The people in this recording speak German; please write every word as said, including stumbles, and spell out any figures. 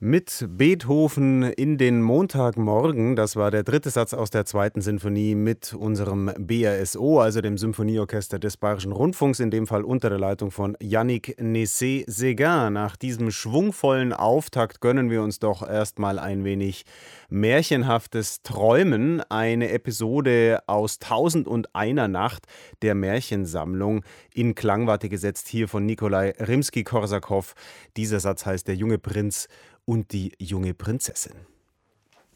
Mit Beethoven in den Montagmorgen, das war der dritte Satz aus der zweiten Sinfonie mit unserem B R S O, also dem Symphonieorchester des Bayerischen Rundfunks, in dem Fall unter der Leitung von Yannick Nézet-Séguin. Nach diesem schwungvollen Auftakt gönnen wir uns doch erstmal ein wenig märchenhaftes Träumen. Eine Episode aus Tausend und einer Nacht der Märchensammlung in Klangwarte gesetzt, hier von Nikolai Rimski-Korsakow. Dieser Satz heißt Der junge Prinz und die junge Prinzessin.